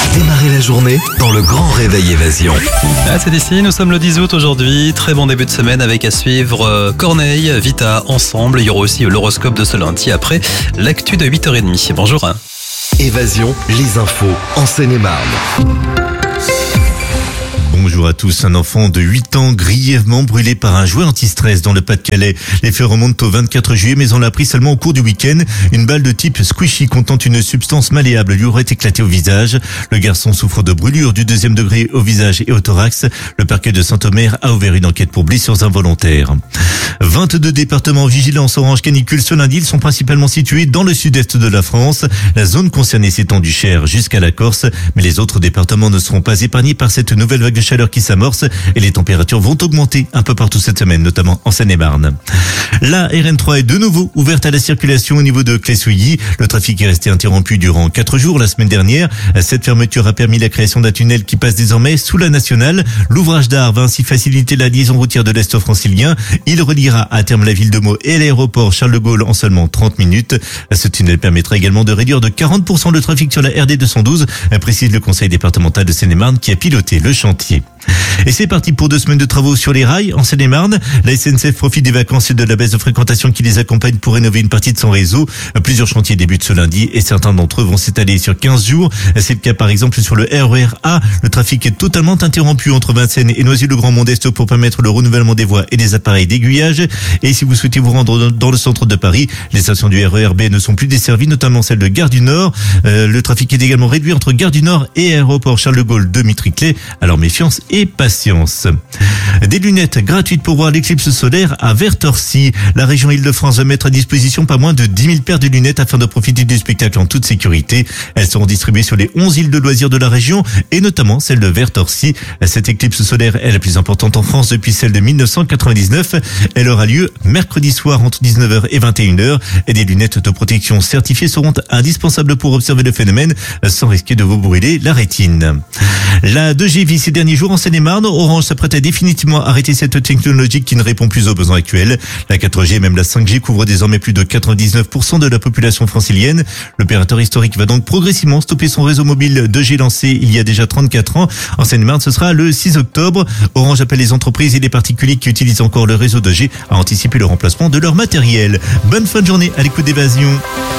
Démarrez la journée dans le grand réveil Évasion. C'est d'ici, nous sommes le 10 août aujourd'hui. Très bon début de semaine avec à suivre Corneille, Vita, ensemble. Il y aura aussi l'horoscope de ce lundi après l'actu de 8h30. Bonjour. Évasion, les infos en Seine-et-Marne. Bonjour à tous. Un enfant de 8 ans grièvement brûlé par un jouet anti-stress dans le Pas-de-Calais. Les faits remontent au 24 juillet, mais on l'a appris seulement au cours du week-end. Une balle de type squishy contenant une substance malléable lui aurait éclaté au visage. Le garçon souffre de brûlures du 2e degré au visage et au thorax. Le parquet de Saint-Omer a ouvert une enquête pour blessures involontaires. 22 départements en vigilance orange canicule ce lundi. Ils sont principalement situés dans le sud-est de la France. La zone concernée s'étend du Cher jusqu'à la Corse, mais les autres départements ne seront pas épargnés par cette nouvelle vague de chaleur qui s'amorce et les températures vont augmenter un peu partout cette semaine, notamment en Seine-et-Marne. La RN3 est de nouveau ouverte à la circulation au niveau de Clé-Souilly. Le trafic est resté interrompu durant 4 jours la semaine dernière. Cette fermeture a permis la création d'un tunnel qui passe désormais sous la nationale. L'ouvrage d'art va ainsi faciliter la liaison routière de l'Est francilien. Il reliera à terme la ville de Meaux et l'aéroport Charles de Gaulle en seulement 30 minutes. Ce tunnel permettra également de réduire de 40% le trafic sur la RD 212, précise le conseil départemental de Seine-et-Marne qui a piloté le chantier. Et c'est parti pour 2 semaines de travaux sur les rails en Seine-et-Marne. La SNCF profite des vacances et de la baisse de fréquentation qui les accompagne pour rénover une partie de son réseau. Plusieurs chantiers débutent ce lundi et certains d'entre eux vont s'étaler sur 15 jours. C'est le cas par exemple sur le RER A. Le trafic est totalement interrompu entre Vincennes et Noisy-le-Grand-Mont-d'Est pour permettre le renouvellement des voies et des appareils d'aiguillage. Et si vous souhaitez vous rendre dans le centre de Paris, les stations du RER B ne sont plus desservies, notamment celle de Gare du Nord. Le trafic est également réduit entre Gare du Nord et aéroport Charles de Gaulle de Mitriclé. Alors méfiance et patience. Des lunettes gratuites pour voir l'éclipse solaire à Vertorcy. La région Île-de-France va mettre à disposition pas moins de 10 000 paires de lunettes afin de profiter du spectacle en toute sécurité. Elles seront distribuées sur les 11 îles de loisirs de la région et notamment celle de Vertorcy. Cette éclipse solaire est la plus importante en France depuis celle de 1999. Elle aura lieu mercredi soir entre 19h et 21h et des lunettes de protection certifiées seront indispensables pour observer le phénomène sans risquer de vous brûler la rétine. La 2G vit ces derniers jours en Seine-et-Marne. Orange s'apprête à définitivement arrêter cette technologie qui ne répond plus aux besoins actuels. La 4G et même la 5G couvrent désormais plus de 99% de la population francilienne. L'opérateur historique va donc progressivement stopper son réseau mobile 2G lancé il y a déjà 34 ans. En Seine-et-Marne, ce sera le 6 octobre. Orange appelle les entreprises et les particuliers qui utilisent encore le réseau 2G à anticiper le remplacement de leur matériel. Bonne fin de journée à l'écoute d'Évasion.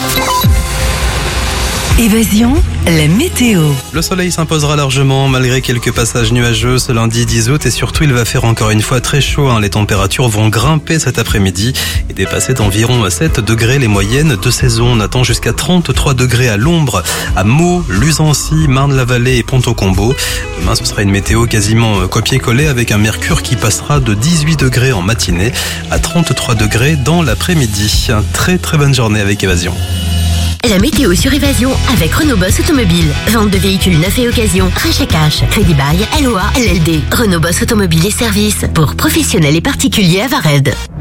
Évasion, la météo. Le soleil s'imposera largement malgré quelques passages nuageux ce lundi 10 août et surtout il va faire encore une fois très chaud. Les températures vont grimper cet après-midi et dépasser d'environ 7 degrés les moyennes de saison. On attend jusqu'à 33 degrés à l'ombre, à Meaux, Luzancy, Marne-la-Vallée et Pont-au-Combo. Demain ce sera une météo quasiment copier-coller avec un mercure qui passera de 18 degrés en matinée à 33 degrés dans l'après-midi. Très très bonne journée avec Évasion. La météo sur Évasion avec Renault Boss Automobile. Vente de véhicules neufs et occasion. Rachat cash. Crédit bail. LOA. LLD. Renault Boss Automobile et services pour professionnels et particuliers à Vared.